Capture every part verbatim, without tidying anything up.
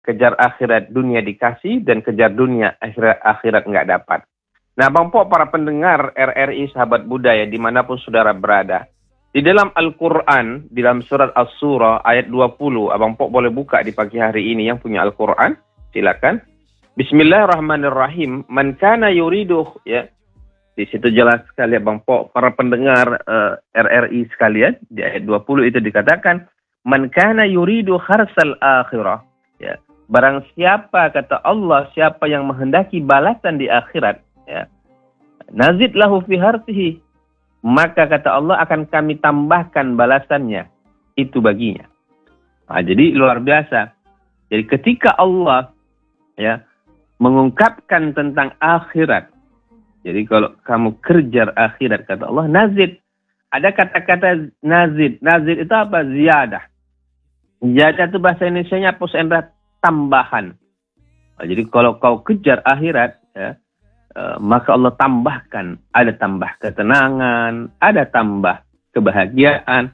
kejar akhirat dunia dikasih, dan kejar dunia akhirat akhirat nggak dapat. Nah, Bang Po, para pendengar R R I Sahabat Budaya dimanapun saudara berada, di dalam Al-Quran, di dalam surat As-Surah ayat dua puluh, Abang Po boleh buka di pagi hari ini yang punya Al-Quran, silakan. Bismillahirrahmanirrahim. Man kana yuridu, ya. Di situ jelas sekali Bang Po, para pendengar uh, R R I sekalian, di ayat dua puluh itu dikatakan, man kana yuridu harsal akhirah, ya. Barang siapa, kata Allah, siapa yang menghendaki balasan di akhirat, ya, nazid lahu fi harsihi, maka kata Allah akan kami tambahkan balasannya itu baginya. Nah, jadi luar biasa. Jadi ketika Allah, ya, mengungkapkan tentang akhirat, jadi kalau kamu kejar akhirat, kata Allah, nazid. Ada kata-kata nazid. Nazid itu apa? Ziyadah. Ziyadah itu bahasa Indonesianya posendra, tambahan. Nah, jadi kalau kau kejar akhirat, ya, uh, maka Allah tambahkan. Ada tambah ketenangan, ada tambah kebahagiaan,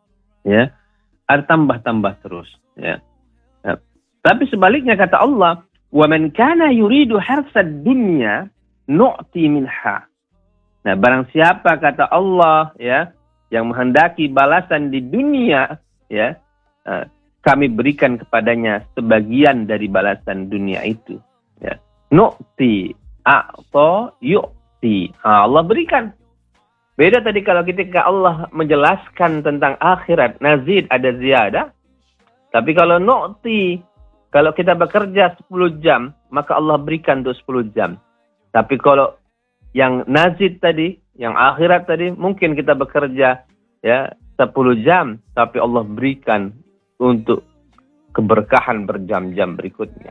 ya, ada tambah-tambah terus. Ya. Ya. Tapi sebaliknya kata Allah, wa man kana yuridu harsad dunya nu'ti minha. Nah, barang siapa, kata Allah, ya, yang menghendaki balasan di dunia, ya, uh, kami berikan kepadanya sebagian dari balasan dunia itu. Ya. Nu'ti, a'ta, yu'ti. Ha, Allah berikan. Beda tadi kalau ketika Allah menjelaskan tentang akhirat, nazid, ada ziyadah. Tapi kalau nu'ti, kalau kita bekerja sepuluh jam, maka Allah berikan untuk sepuluh jam. Tapi kalau yang nazid tadi, yang akhirat tadi, mungkin kita bekerja, ya, sepuluh jam, tapi Allah berikan untuk keberkahan berjam-jam berikutnya.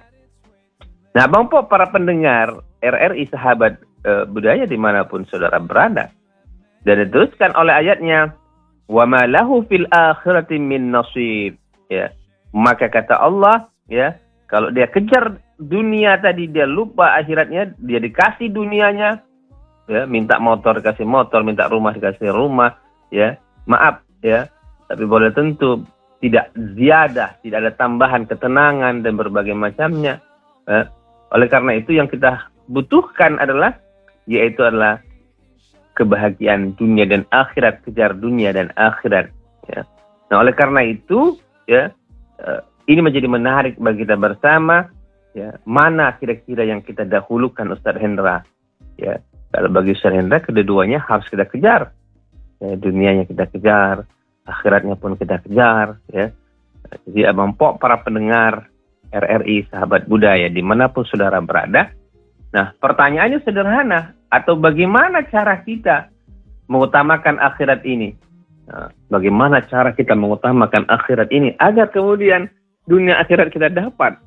Nah, Bang Po, para pendengar R R I Sahabat e, Budaya dimanapun saudara berada, dan diteruskan oleh ayatnya, wa ma lahu fil akhirati min nasib, ya, maka kata Allah, ya, kalau dia kejar dunia tadi, dia lupa akhiratnya, dia dikasih dunianya, ya, minta motor dikasih motor, minta rumah dikasih rumah, ya, maaf, ya, tapi boleh tentu tidak ziyadah, tidak ada tambahan ketenangan dan berbagai macamnya. Ya. Oleh karena itu yang kita butuhkan adalah, yaitu adalah kebahagiaan dunia dan akhirat, kejar dunia dan akhirat. Ya. Nah, oleh karena itu, ya, ini menjadi menarik bagi kita bersama. Ya, mana kira-kira yang kita dahulukan, Ustaz Hendra? Ya, kalau bagi Ustaz Hendra, kedua-duanya harus kita kejar. Ya, dunianya kita kejar, akhiratnya pun kita kejar. Ya, jadi Abang Po, para pendengar R R I Sahabat Budaya dimanapun saudara berada. Nah, pertanyaannya sederhana, atau bagaimana cara kita mengutamakan akhirat ini? Nah, bagaimana cara kita mengutamakan akhirat ini agar kemudian dunia akhirat kita dapat?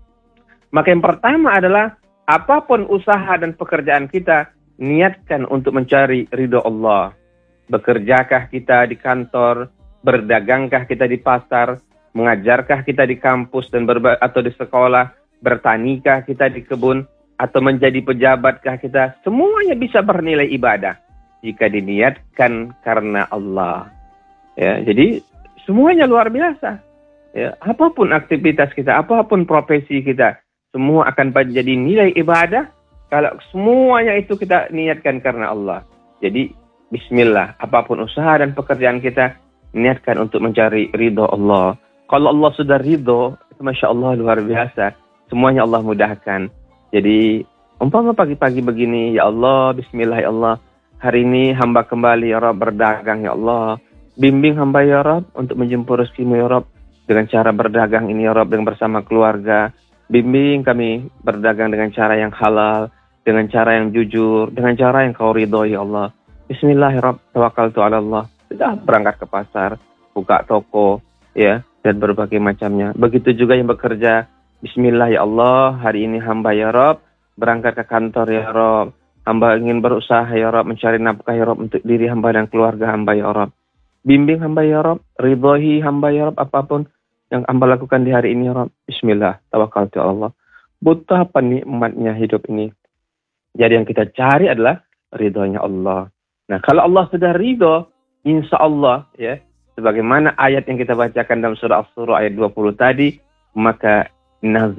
Maka yang pertama adalah, apapun usaha dan pekerjaan kita, niatkan untuk mencari ridho Allah. Bekerjakah kita di kantor, berdagangkah kita di pasar, mengajarkah kita di kampus dan berba- atau di sekolah, bertanikah kita di kebun, atau menjadi pejabatkah kita, semuanya bisa bernilai ibadah jika diniatkan karena Allah. Ya, jadi semuanya luar biasa. Ya, apapun aktivitas kita, apapun profesi kita, semua akan menjadi nilai ibadah kalau semuanya itu kita niatkan karena Allah. Jadi bismillah, apapun usaha dan pekerjaan kita, niatkan untuk mencari ridho Allah. Kalau Allah sudah ridho, itu Masya Allah luar biasa. Semuanya Allah mudahkan. Jadi umpama pagi-pagi begini, ya Allah, bismillah ya Allah, hari ini hamba kembali ya Rabb berdagang ya Allah. Bimbing hamba ya Rabb untuk menjemput rezekimu ya Rabb. Dengan cara berdagang ini ya Rabb, dengan bersama keluarga. Bimbing kami berdagang dengan cara yang halal, dengan cara yang jujur, dengan cara yang kau ridho ya Allah. Bismillah ya Rabb, tawakkaltu ala Allah. Sudah berangkat ke pasar, buka toko, ya, dan berbagai macamnya. Begitu juga yang bekerja, bismillah ya Allah, hari ini hamba ya Rabb, berangkat ke kantor ya Rabb. Hamba ingin berusaha ya Rabb, mencari nafkah ya Rabb untuk diri hamba dan keluarga hamba ya Rabb. Bimbing hamba ya Rabb, ridhohi hamba ya Rabb, apapun yang hamba lakukan di hari ini ya Rabb. Bismillah, tawakkaltu ala Allah. Butuh apa nikmatnya hidup ini? Jadi yang kita cari adalah ridhonya Allah. Nah, kalau Allah sudah ridho, insya Allah, ya, sebagaimana ayat yang kita bacakan dalam surah As-Surah ayat dua puluh tadi, maka Inna